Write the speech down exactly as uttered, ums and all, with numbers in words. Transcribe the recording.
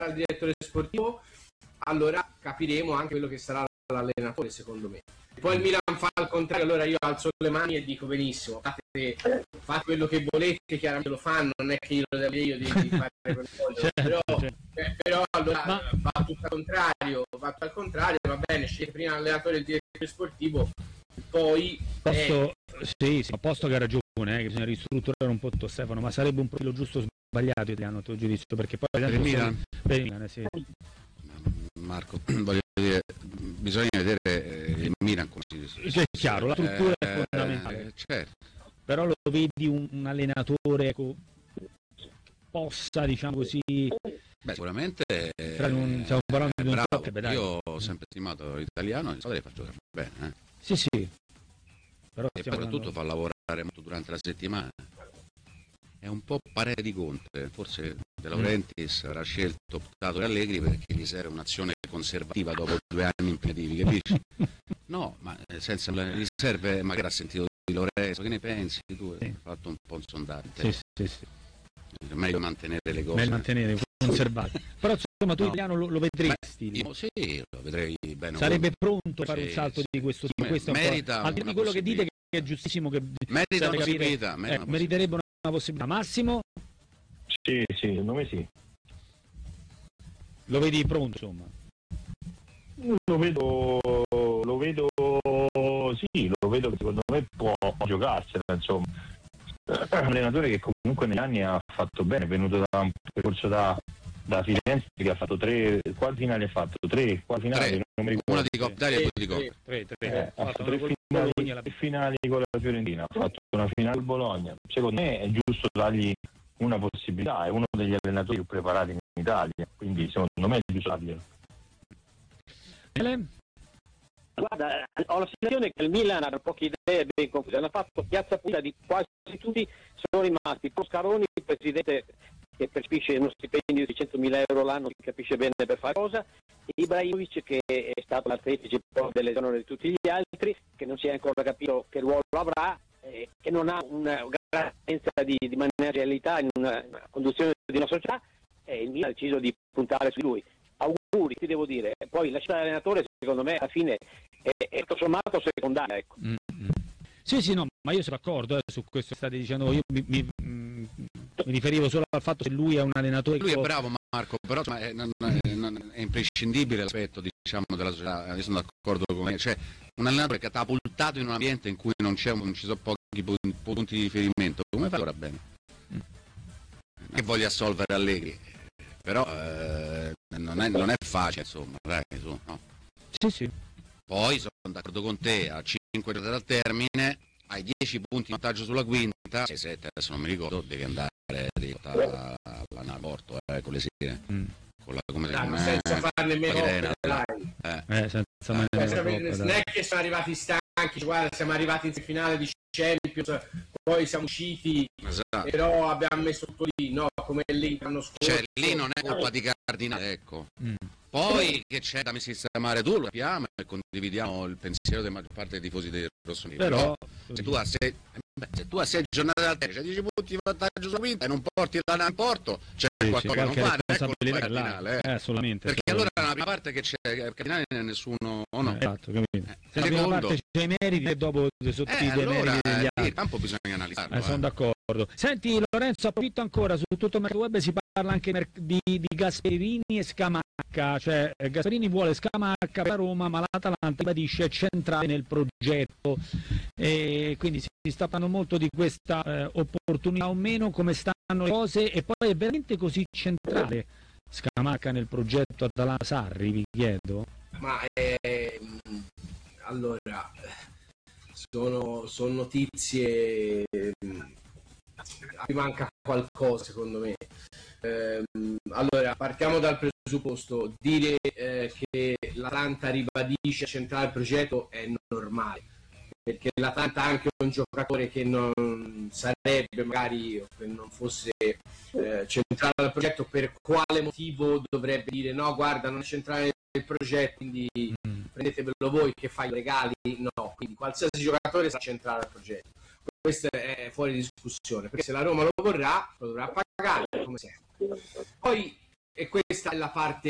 il direttore sportivo, allora capiremo anche quello che sarà l'allenatore, secondo me. Poi il Milan fa al contrario, allora io alzo le mani e dico benissimo, fate, fate quello che volete, chiaramente lo fanno, non è che io lo devo io di, di fare per certo, però, certo. Eh, però allora Ma... va tutto al contrario, va tutto al contrario, va bene, sceglie prima l'allenatore e il direttore sportivo, poi posso, eh... sì, sì, posto che ha ragione, eh, che bisogna ristrutturare un po' tutto, Stefano, ma sarebbe un profilo giusto o sbagliato italiano a tuo giudizio, perché poi per il Milan, per il Milan sì. Marco, voglio dire, bisogna vedere eh, il Milan come si dice. È chiaro, la struttura eh, è fondamentale. Eh, certo. Però lo vedi un, un allenatore ecco, possa, diciamo così. Beh, sicuramente eh, un, stiamo parlando eh, di un bravo. Top, beh, io ho sempre stimato l'italiano e so che fa giocare bene. Eh. Sì, sì. Però e poi soprattutto fa lavorare molto durante la settimana. È un po' parere di Conte, forse De Laurentiis mm. avrà scelto, optato per Allegri perché gli serve un'azione conservativa dopo due anni impegnativi, capisci? No, ma senza gli serve, magari ha sentito di Lorenzo, che ne pensi tu? Sì. Hai fatto un po' un sondaggio. Sì, sì, sì. È meglio mantenere le cose. Meglio mantenere conservate. Però insomma tu no. italiano lo, lo vedresti? Io, sì, lo vedrei bene. Sarebbe pronto a fare sì, un salto sì. di questo tipo? Questo merita al di quello che dite che è giustissimo, che merita una possibilità, capire, eh, meriterebbe una possibilità. Massimo? Sì, sì, secondo me sì. Lo vedi pronto, insomma? Lo vedo, lo vedo, sì, lo vedo che secondo me può giocarsela, insomma. È un allenatore che comunque negli anni ha fatto bene, è venuto da un percorso da, da Firenze che ha fatto tre, quali finali ha fatto? Tre, quali finali? Tre. Non mi ricordo. Una di Coppa Italia e due di Coppa. Tre, tre, tre. Eh, ha fatto tre finali, tre finali con la Fiorentina, ha fatto una finale al Bologna. Secondo me è giusto dargli una possibilità, è uno degli allenatori più preparati in Italia, quindi secondo me è giusto darglielo. Guarda, ho la sensazione che il Milan ha poche idee ben confuse, hanno fatto piazza pulita di quasi tutti, sono rimasti Poscaroni, il presidente che percepisce uno stipendio di centomila euro l'anno, si capisce bene per fare cosa, Ibrahimovic che è stato l'artefice delle zone di tutti gli altri, che non si è ancora capito che ruolo avrà, eh, che non ha una grande senza di, di managerialità in una, una conduzione di una società, e il Milan ha deciso di puntare su lui. Auguri, ti devo dire. Poi la scelta dell'allenatore secondo me alla fine è, è tutto sommato secondaria, ecco. Mm-hmm. Sì, sì, no, ma io sono d'accordo eh, su questo che state dicendo. Io mi, mi, mi riferivo solo al fatto che lui è un allenatore. Lui è bravo, Marco, però insomma, è, non, è, non, è imprescindibile l'aspetto, diciamo, della società. Io sono d'accordo con me. Cioè, un allenatore che è catapultato in un ambiente in cui non, c'è, non ci sono pochi punti di riferimento, come fa ora bene? Mm. Che voglia assolvere Allegri, però eh, non, è, non è facile, insomma, dai, su, no? Sì, sì. Poi sono d'accordo con te, a cinque giornate dal termine, hai dieci punti di vantaggio sulla quinta, sei sette, adesso non mi ricordo, devi andare devi alla, alla porto, eh, con le sirene. Mm. Con la, come dai, senza eh, fare nemmeno opere, dai. Eh. Eh, senza eh, senza non è che sono arrivati stanchi, guarda, siamo arrivati in finale di Champions, poi siamo usciti, esatto. Però abbiamo messo tutto lì, no? Come lì l'anno scorso. Cioè lì non è colpa di Cardinale, ecco. Mm. Poi che c'è da sistemare, tu lo capiamo e condividiamo il pensiero della maggior parte dei tifosi dei rossoneri. Però, però se tu a sei, beh, se tu a sei giornate dal termine, c'è dieci punti di vantaggio sulla quinta e non porti la in porto, c'è sì, qualcosa che non va, non è Cardinale, eh. Eh, solamente, perché solamente. Allora nella prima parte che c'è Cardinale non è nessuno o no? Eh, esatto, capito. Eh, se la prima parte c'è i meriti e dopo sotto eh, i allora, meriti degli altri. Il campo bisogna analizzarlo. Eh, sono eh. d'accordo. Senti Lorenzo, approfitto ancora, su tutto il mercato web si parla anche di, di Gasperini e Scamacca, cioè eh, Gasperini vuole Scamacca per la Roma, ma l'Atalanta ribadisce è centrale nel progetto, e quindi si sta parlando molto di questa eh, opportunità o meno, come stanno le cose, e poi è veramente così centrale Scamacca nel progetto Atalanta-Sarri, vi chiedo? Ma eh, allora sono, sono notizie, mi manca qualcosa secondo me. Eh, allora partiamo dal presupposto, dire eh, che l'Atalanta ribadisce centrale il progetto è normale, perché l'Atalanta ha anche un giocatore che non sarebbe magari, che non fosse eh, centrale al progetto, per quale motivo dovrebbe dire no, guarda, non è centrale nel progetto, quindi mm. prendetevelo voi che fai i regali? No, quindi qualsiasi giocatore sarà centrale al progetto. Questo è fuori discussione, perché se la Roma lo vorrà lo dovrà pagare come sempre. Poi e questa è la parte